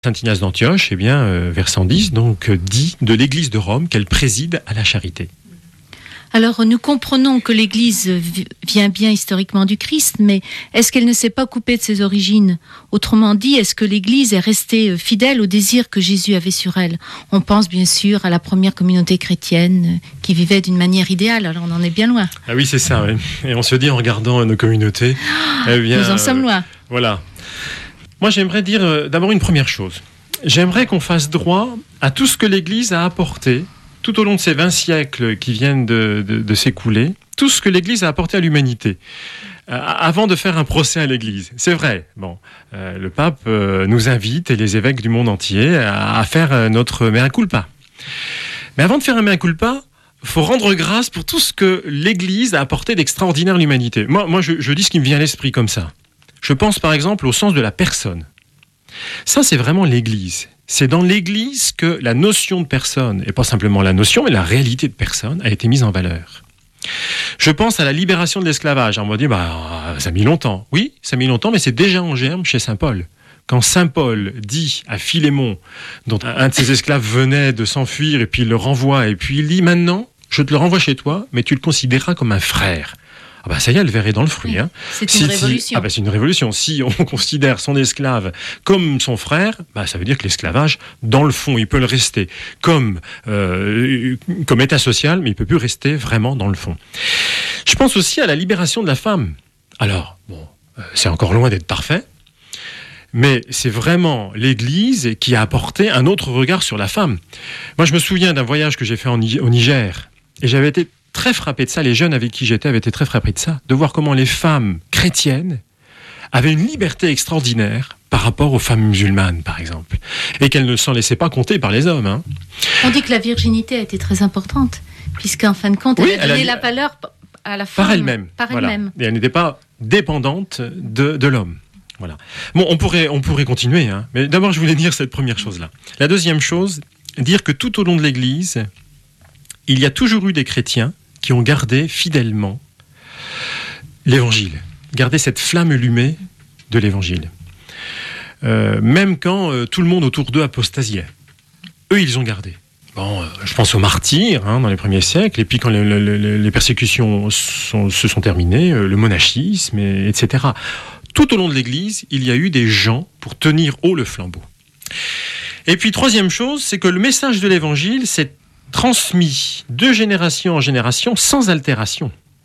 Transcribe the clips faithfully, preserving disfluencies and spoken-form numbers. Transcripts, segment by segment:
Saint Ignace d'Antioche, eh bien, euh, vers cent dix, donc, euh, dit de l'Église de Rome qu'elle préside à la charité. Alors, nous comprenons que l'Église v- vient bien historiquement du Christ, mais est-ce qu'elle ne s'est pas coupée de ses origines ? Autrement dit, est-ce que l'Église est restée fidèle au désir que Jésus avait sur elle ? On pense bien sûr à la première communauté chrétienne qui vivait d'une manière idéale, alors on en est bien loin. Ah oui, c'est ça, oui. Et on se dit en regardant nos communautés, eh bien, Nous en sommes euh, loin. Voilà. Moi, j'aimerais dire euh, d'abord une première chose. J'aimerais qu'on fasse droit à tout ce que l'Église a apporté tout au long de ces vingt siècles qui viennent de, de, de s'écouler, tout ce que l'Église a apporté à l'humanité, euh, avant de faire un procès à l'Église. C'est vrai. Bon, euh, le pape euh, nous invite, et les évêques du monde entier, à, à faire euh, notre mea culpa. Mais avant de faire un mea culpa, il faut rendre grâce pour tout ce que l'Église a apporté d'extraordinaire à l'humanité. Moi, moi je, je dis ce qui me vient à l'esprit comme ça. Je pense par exemple au sens de la personne. Ça, c'est vraiment l'Église. C'est dans l'Église que la notion de personne, et pas simplement la notion, mais la réalité de personne, a été mise en valeur. Je pense à la libération de l'esclavage. On m'a dit, bah, ça a mis longtemps. Oui, ça a mis longtemps, mais c'est déjà en germe chez saint Paul. Quand saint Paul dit à Philémon, dont un de ses esclaves venait de s'enfuir, et puis il le renvoie, et puis il dit, maintenant, je te le renvoie chez toi, mais tu le considéreras comme un frère. Ah bah ça y est, le verre est dans le fruit. Hein. C'est si, une révolution. Si, ah bah c'est une révolution. Si on considère son esclave comme son frère, bah ça veut dire que l'esclavage, dans le fond, il peut le rester comme, euh, comme état social, mais il ne peut plus rester vraiment dans le fond. Je pense aussi à la libération de la femme. Alors, bon, euh, c'est encore loin d'être parfait, mais c'est vraiment l'Église qui a apporté un autre regard sur la femme. Moi, je me souviens d'un voyage que j'ai fait en, au Niger, et j'avais été très frappé de ça, les jeunes avec qui j'étais avaient été très frappés de ça, de voir comment les femmes chrétiennes avaient une liberté extraordinaire par rapport aux femmes musulmanes, par exemple, et qu'elles ne s'en laissaient pas compter par les hommes. Hein. On dit que la virginité a été très importante, puisqu'en fin de compte, elle Oui, a elle donné a... la valeur à la femme. Par elle-même. Par voilà. elle-même. Et elle n'était pas dépendante de, de l'homme. Voilà. Bon, on pourrait, on pourrait continuer, hein, mais d'abord, je voulais dire cette première chose-là. La deuxième chose, dire que tout au long de l'Église, il y a toujours eu des chrétiens qui ont gardé fidèlement l'Évangile, gardé cette flamme allumée de l'Évangile. Euh, même quand euh, tout le monde autour d'eux apostasiait. Eux, ils ont gardé. Bon, euh, je pense aux martyrs, hein, dans les premiers siècles, et puis quand les, les, les persécutions sont, se sont terminées, euh, le monachisme, et, etc. Tout au long de l'Église, il y a eu des gens pour tenir haut le flambeau. Et puis, troisième chose, c'est que le message de l'Évangile, c'est transmis de génération en génération sans altération,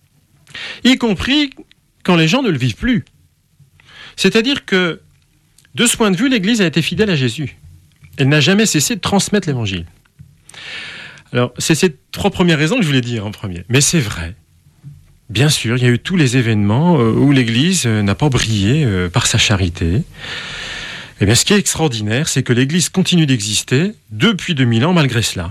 y compris quand les gens ne le vivent plus. C'est-à-dire que, de ce point de vue, l'Église a été fidèle à Jésus. Elle n'a jamais cessé de transmettre l'Évangile. Alors, c'est ces trois premières raisons que je voulais dire en premier. Mais c'est vrai. Bien sûr, il y a eu tous les événements où l'Église n'a pas brillé par sa charité. Eh bien, ce qui est extraordinaire, c'est que l'Église continue d'exister depuis deux mille ans malgré cela.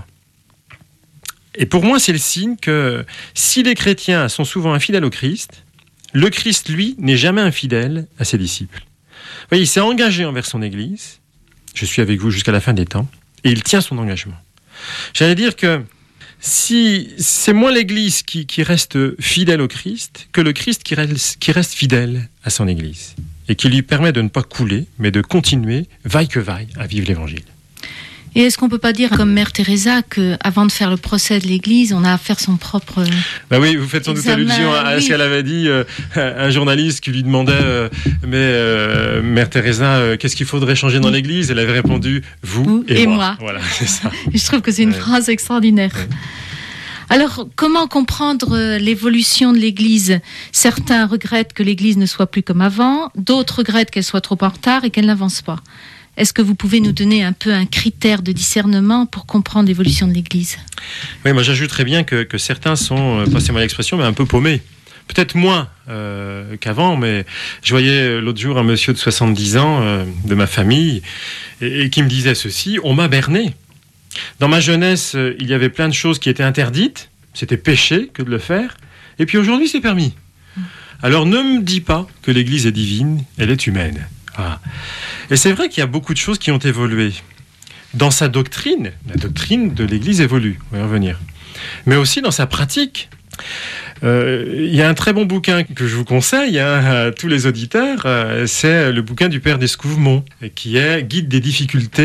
Et pour moi, c'est le signe que si les chrétiens sont souvent infidèles au Christ, le Christ, lui, n'est jamais infidèle à ses disciples. Vous voyez, il s'est engagé envers son Église. Je suis avec vous jusqu'à la fin des temps. Et il tient son engagement. J'allais dire que si c'est moins l'Église qui, qui reste fidèle au Christ que le Christ qui reste, qui reste fidèle à son Église. Et qui lui permet de ne pas couler, mais de continuer, vaille que vaille, à vivre l'Évangile. Et est-ce qu'on ne peut pas dire, comme Mère Teresa, qu'avant de faire le procès de l'Église, on a à faire son propre bah oui, vous faites sans doute allusion à, à oui. ce qu'elle avait dit, euh, un journaliste qui lui demandait euh, « Mais euh, Mère Teresa, euh, qu'est-ce qu'il faudrait changer dans l'Église ?» Elle avait répondu « Vous, vous et, et moi. moi. » Voilà, c'est ça. Je trouve que c'est une ouais. phrase extraordinaire. Ouais. Alors, comment comprendre l'évolution de l'Église ? Certains regrettent que l'Église ne soit plus comme avant, d'autres regrettent qu'elle soit trop en retard et qu'elle n'avance pas. Est-ce que vous pouvez nous donner un peu un critère de discernement pour comprendre l'évolution de l'Église ? Oui, moi j'ajouterais bien que, que certains sont, euh, passez-moi l'expression, mais un peu paumés. Peut-être moins euh, qu'avant, mais je voyais l'autre jour un monsieur de soixante-dix ans euh, de ma famille et, et qui me disait ceci, on m'a berné. Dans ma jeunesse, euh, il y avait plein de choses qui étaient interdites, c'était péché que de le faire, et puis aujourd'hui c'est permis. Alors ne me dis pas que l'Église est divine, elle est humaine. Voilà. Et c'est vrai qu'il y a beaucoup de choses qui ont évolué. Dans sa doctrine, la doctrine de l'Église évolue, on va y revenir. Mais aussi dans sa pratique. Euh, il y a un très bon bouquin que je vous conseille hein, à tous les auditeurs, euh, c'est le bouquin du père d'Escouvemont, qui est Guide des difficultés